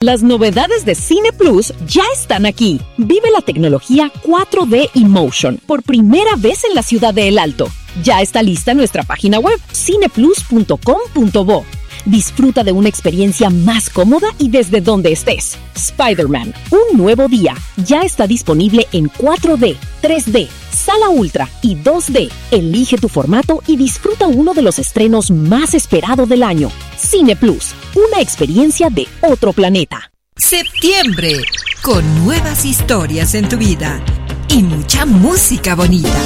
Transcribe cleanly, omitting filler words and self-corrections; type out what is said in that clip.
Las novedades de Cine Plus ya están aquí. Vive la tecnología 4D Emotion por primera vez en la ciudad de El Alto. Ya está lista nuestra página web cineplus.com.bo. Disfruta de una experiencia más cómoda y desde donde estés. Spider-Man, un nuevo día, ya está disponible en 4D, 3D, Sala Ultra y 2D. Elige tu formato y disfruta uno de los estrenos más esperados del año. Cine Plus, una experiencia de otro planeta. Septiembre, con nuevas historias en tu vida y mucha música bonita.